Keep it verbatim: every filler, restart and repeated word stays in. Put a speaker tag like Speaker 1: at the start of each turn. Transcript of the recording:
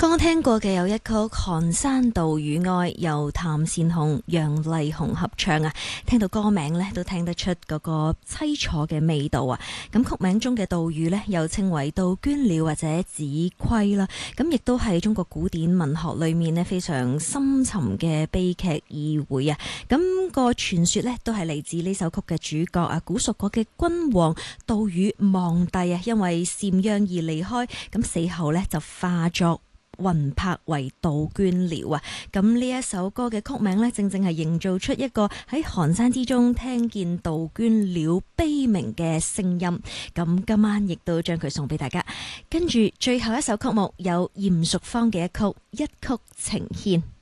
Speaker 1: 剛剛聽過嘅有一曲《寒山道與哀》，由譚善紅、楊麗紅合唱啊。聽到歌名呢，都聽得出嗰個淒楚嘅味道啊。咁曲名中嘅杜宇呢，又稱為杜鵑鳥或者子規啦。咁亦都係中國古典文學裏面呢，非常深沉嘅悲劇意會啊。咁個傳說呢，都係嚟自呢首曲嘅主角啊，古蜀國嘅君王杜宇望帝啊，因為禪讓而離開，咁死後呢，就化作魂魄為杜鵑鳥啊！咁呢一首歌嘅曲名呢，正正係營造出一個喺寒山之中聽見杜鵑鳥悲鳴嘅聲音。咁今晚亦都將佢送俾大家。跟住最後一首曲目有嚴淑芳嘅一曲《一曲情牽》。